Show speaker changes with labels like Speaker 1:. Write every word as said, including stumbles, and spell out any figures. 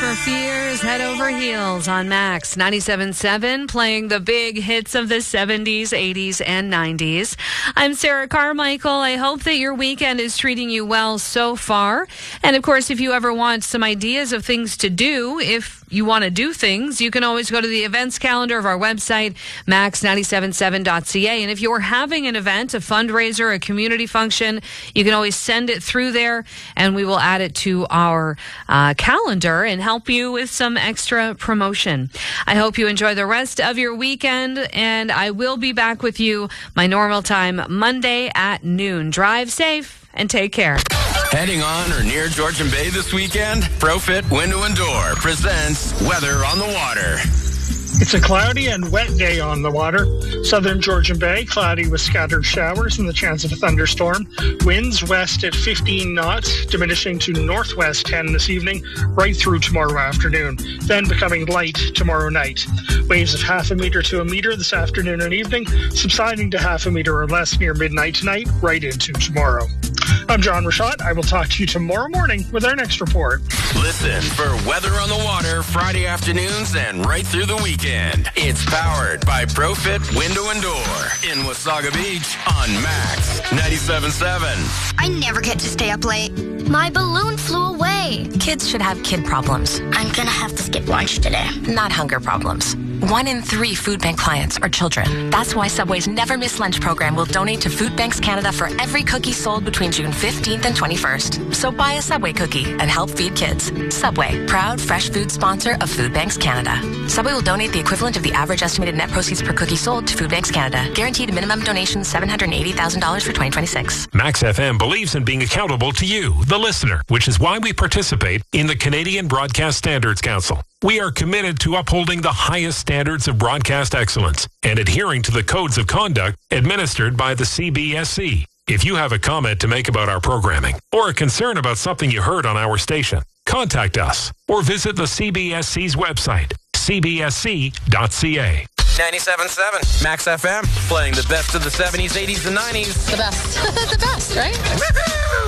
Speaker 1: Summer Fears head over heels on Max ninety-seven point seven, playing the big hits of the seventies, eighties, and nineties. I'm Sarah Carmichael. I hope that your weekend is treating you well so far. And of course, if you ever want some ideas of things to do, if you want to do things, you can always go to the events calendar of our website, max nine seven seven dot c a. And if you're having an event, a fundraiser, a community function, you can always send it through there, and we will add it to our uh, calendar and help you with some extra promotion. I hope you enjoy the rest of your weekend, and I will be back with you my normal time Monday at noon. Drive safe and take care.
Speaker 2: Heading on or near Georgian Bay this weekend? ProFit Window and Door presents Weather on the Water.
Speaker 3: It's a cloudy and wet day on the water. Southern Georgian Bay, cloudy with scattered showers and the chance of a thunderstorm. Winds west at fifteen knots, diminishing to northwest ten this evening, right through tomorrow afternoon, then becoming light tomorrow night. Waves of half a meter to a meter this afternoon and evening, subsiding to half a meter or less near midnight tonight, right into tomorrow. I'm John Rashad. I will talk to you tomorrow morning with our next report.
Speaker 2: Listen for Weather on the Water Friday afternoons and right through the weekend. It's powered by ProFit Window and Door in Wasaga Beach on Max ninety-seven point seven.
Speaker 4: I never get to stay up late.
Speaker 5: My balloon flew away. Kids should have kid problems.
Speaker 4: I'm gonna have to skip lunch today.
Speaker 5: Not hunger problems. One in three food bank clients are children. That's why Subway's Never Miss Lunch program will donate to Food Banks Canada for every cookie sold between June fifteenth and twenty-first. So buy a Subway cookie and help feed kids. Subway, proud fresh food sponsor of Food Banks Canada. Subway will donate the equivalent of the average estimated net proceeds per cookie sold to Food Banks Canada. Guaranteed minimum donation seven hundred eighty thousand dollars for twenty twenty-six.
Speaker 6: Max F M believes in being accountable to you, the listener, which is why we participate in the Canadian Broadcast Standards Council. We are committed to upholding the highest standards of broadcast excellence and adhering to the codes of conduct administered by the C B S C. If you have a comment to make about our programming or a concern about something you heard on our station, contact us or visit the C B S C's website, c b s c dot c a.
Speaker 2: ninety-seven point seven Max F M, playing the best of the seventies, eighties, and nineties.
Speaker 7: The best. The best, right?